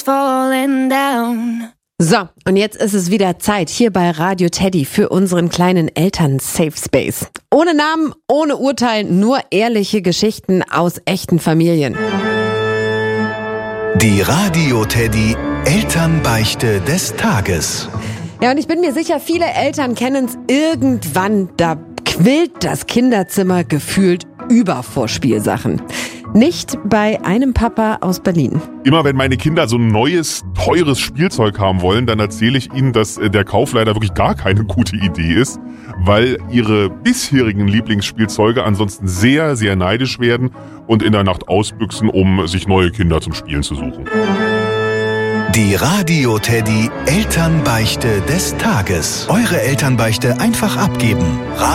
falling down. So, und jetzt ist es wieder Zeit hier bei Radio Teddy für unseren kleinen Eltern-Safe Space. Ohne Namen, ohne Urteil, nur ehrliche Geschichten aus echten Familien. Die Radio Teddy Elternbeichte des Tages. Ja, und ich bin mir sicher, viele Eltern kennen es irgendwann, da quillt das Kinderzimmer gefühlt über vor Spielsachen. Nicht bei einem Papa aus Berlin. Immer wenn meine Kinder so ein neues, teures Spielzeug haben wollen, dann erzähle ich ihnen, dass der Kauf leider wirklich gar keine gute Idee ist, weil ihre bisherigen Lieblingsspielzeuge ansonsten sehr, sehr neidisch werden und in der Nacht ausbüchsen, um sich neue Kinder zum Spielen zu suchen. Die Radio Teddy Elternbeichte des Tages. Eure Elternbeichte einfach abgeben.